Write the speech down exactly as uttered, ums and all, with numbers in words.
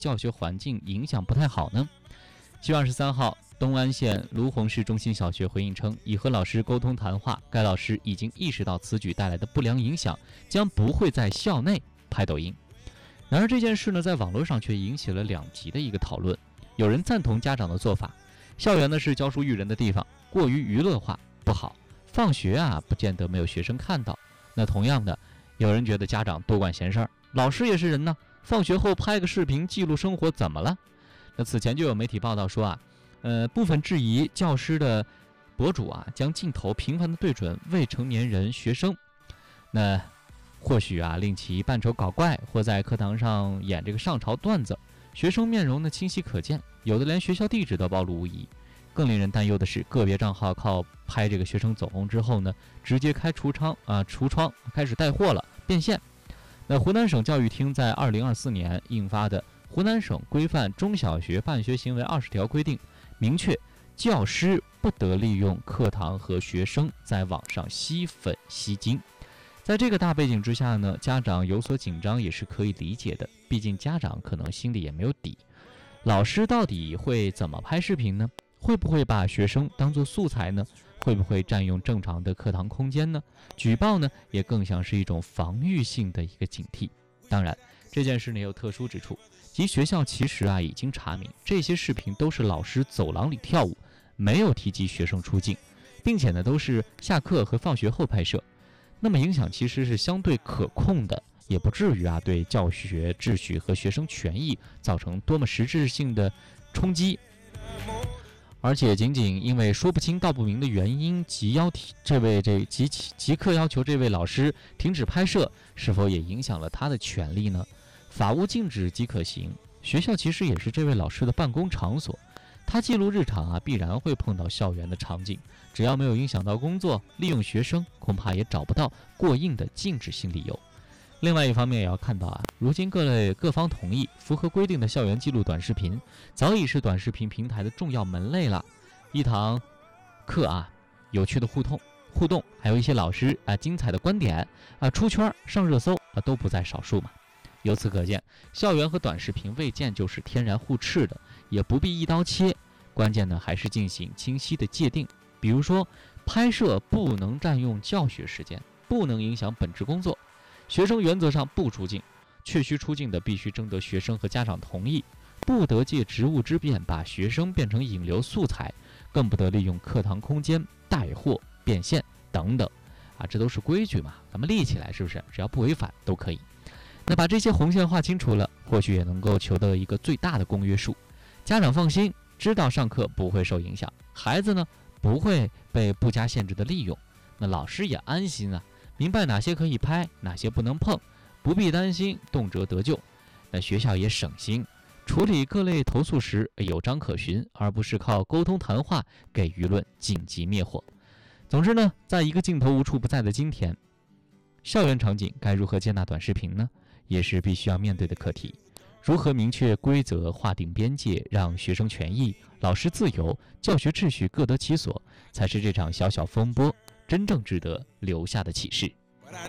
教学环境影响不太好呢？七月二十三号，东安县卢洪市中心小学回应称，已和老师沟通谈话，该老师已经意识到此举带来的不良影响，将不会在校内拍抖音。然而这件事呢，在网络上却引起了两极的一个讨论。有人赞同家长的做法，校园呢是教书育人的地方，过于娱乐化不好，放学啊不见得没有学生看到。那同样的，有人觉得家长多管闲事儿，老师也是人呢，放学后拍个视频记录生活怎么了？那此前就有媒体报道说啊，呃，部分质疑教师的博主啊，将镜头频繁地对准未成年人学生，那或许啊令其扮丑搞怪，或在课堂上演这个上朝段子，学生面容呢清晰可见，有的连学校地址都暴露无遗。更令人担忧的是，个别账号靠拍这个学生走红之后呢，直接开橱窗啊橱窗开始带货了，变现。那湖南省教育厅在二零二四年印发的《湖南省规范中小学办学行为二十条》规定，明确教师不得利用课堂和学生在网上吸粉吸金。在这个大背景之下呢，家长有所紧张也是可以理解的，毕竟家长可能心里也没有底。老师到底会怎么拍视频呢？会不会把学生当作素材呢？会不会占用正常的课堂空间呢？举报呢，也更像是一种防御性的一个警惕。当然，这件事呢有特殊之处，即学校其实啊已经查明，这些视频都是老师走廊里跳舞，没有提及学生出镜，并且呢都是下课和放学后拍摄。那么影响其实是相对可控的，也不至于啊对教学秩序和学生权益造成多么实质性的冲击。而且仅仅因为说不清道不明的原因，即要这位这即即刻要求这位老师停止拍摄，是否也影响了他的权利呢？法无禁止即可行，学校其实也是这位老师的办公场所，他记录日常啊，必然会碰到校园的场景，只要没有影响到工作，利用学生，恐怕也找不到过硬的禁止性理由。另外一方面也要看到啊，如今各类各方同意、符合规定的校园记录短视频，早已是短视频平台的重要门类了。一堂课啊，有趣的互动、互动，还有一些老师啊精彩的观点啊出圈上热搜啊，都不在少数嘛。由此可见，校园和短视频未见就是天然互斥的，也不必一刀切。关键呢，还是进行清晰的界定，比如说拍摄不能占用教学时间，不能影响本职工作。学生原则上不出镜，确需出镜的必须征得学生和家长同意，不得借职务之便把学生变成引流素材，更不得利用课堂空间带货变现等等啊，这都是规矩嘛，咱们立起来是不是？只要不违反都可以。那把这些红线画清楚了，或许也能够求得一个最大的公约数，家长放心，知道上课不会受影响，孩子呢不会被不加限制的利用，那老师也安心啊，明白哪些可以拍，哪些不能碰，不必担心动辄得咎。那学校也省心，处理各类投诉时有章可循，而不是靠沟通谈话给舆论紧急灭火。总之呢，在一个镜头无处不在的今天，校园场景该如何接纳短视频呢？也是必须要面对的课题。如何明确规则、划定边界，让学生权益、老师自由、教学秩序各得其所，才是这场小小风波真正值得留下的启示。